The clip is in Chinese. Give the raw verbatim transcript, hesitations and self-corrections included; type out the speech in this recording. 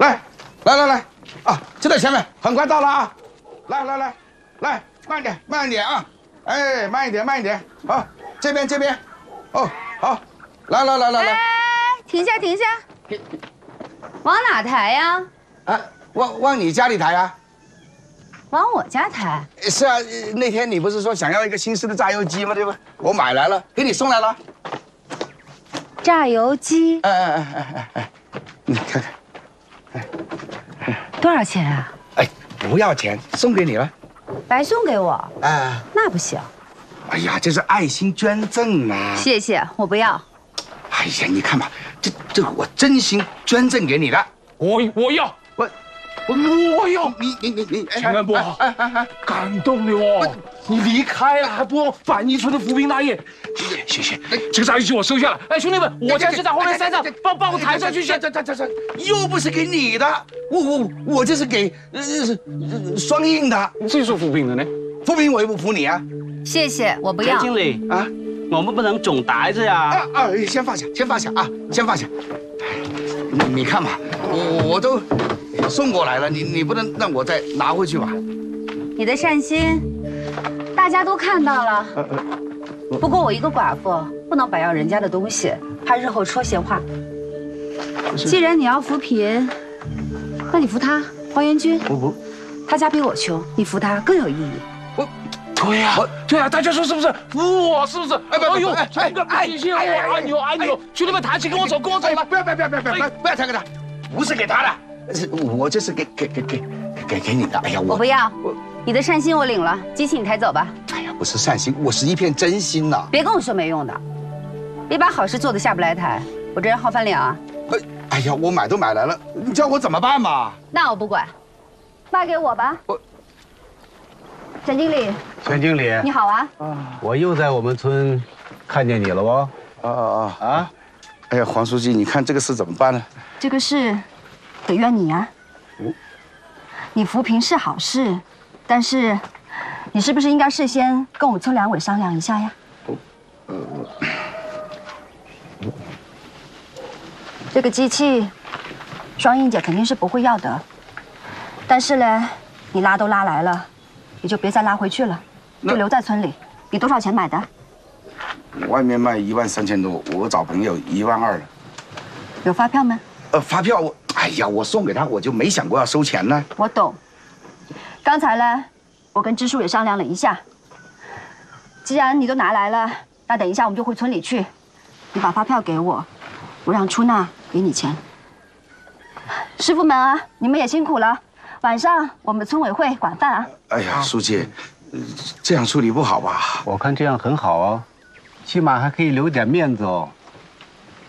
来，来来来，啊，就在前面，很快到了啊！来来来，来，慢一点，慢一点啊！哎，慢一点，慢一点。好，这边这边，哦，好，来来来来来。 哎，停下停下，往哪抬呀？ 啊，往往你家里抬啊。 往我家抬？ 是啊，那天你不是说想要一个新式的榨油机吗？对吧？我买来了，给你送来了。 榨油机？ 哎哎哎哎哎哎，你看看，哎， 多少钱啊？ 哎，不要钱，送给你了。 白送给我？ 啊， 那不行。 哎呀，这是爱心捐赠啊！ 谢谢，我不要。 哎呀，你看吧，这这我真心捐赠给你的。 我我要我。 我我要你你你你， 千万不好，哎哎哎，感动的哦！你离开了还不忘范一村的扶贫大业，谢谢。这个榨油机我收下了。哎，兄弟们，我家就在后面山上，帮帮我抬上去。 这这这这这又不是给你的，我我我这是给呃双印的。 谁说扶贫的呢？ 扶贫我又不扶你啊！ 谢谢，我不要。 经理啊， 我们不能总抬着呀。 啊啊，先放下，先放下啊，先放下。你你看吧，我我都。 送过来了，你你不能让我再拿回去吧？ 你的善心，大家都看到了。不过我一个寡妇，不能白要人家的东西，怕日后说闲话。既然你要扶贫，那你扶他，黄元军。 我不， 他家比我穷，你扶他更有意义。 我， 对呀，对呀，大家说是不是？扶我是不是？哎呦，哎哎，谢谢我爱你，我爱你，兄弟们抬起，跟我走，跟我走吧！ 不要不要不要不要不要不要抬给他，不是给他的。 是我这是给给给给给给你的。哎呀，我我不要，我你的善心我领了，机器你抬走吧。 哎呀，不是善心，我是一片真心呐。 别跟我说没用的，别把好事做得下不来台，我这人好翻脸啊。 哎哎呀，我买都买来了，你叫我怎么办嘛？ 那我不管，卖给我吧。 我， 陈经理， 陈经理， 你好啊。 啊，我又在我们村看见你了不？ 啊啊啊！啊！哎呀，黄书记，你看这个事怎么办呢？ 这个事。 得怨你呀！你扶贫是好事，但是你是不是应该事先跟我们村两委商量一下呀？这个机器，双英姐肯定是不会要的，但是呢，你拉都拉来了，也就别再拉回去了，就留在村里。你多少钱买的？ 外面卖一万三千多，我找朋友一万二了。 有发票吗？ 呃，发票我。 哎呀，我送给他，我就没想过要收钱呢。 我懂。刚才呢，我跟支书也商量了一下。既然你都拿来了，那等一下我们就回村里去。你把发票给我，我让出纳给你钱。师傅们啊，你们也辛苦了。晚上我们村委会管饭啊。 哎呀，书记，这样处理不好吧？ 我看这样很好啊，起码还可以留点面子哦。